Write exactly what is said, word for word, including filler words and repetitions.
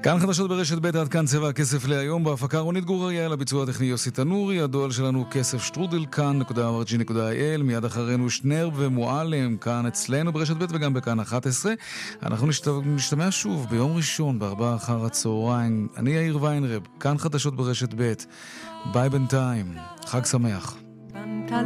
כאן חדשות ברשת ב', עד כאן צבע הכסף להיום. בהפקה רונית גור-אריאל, הביצוע הטכני יוסי תנורי, הדואל שלנו כסף שטרודל כאן נקודה אר ג'י נקודה איי אל. מיד אחרינו שנר ומועלם כאן אצלנו ברשת ב' וגם בכאן אחת עשרה. אנחנו נשתמע שוב ביום ראשון בארבע אחר הצהריים. אני יאיר ויינרב, כאן חדשות ברשת ב'. ביי בינתיים, חג שמח.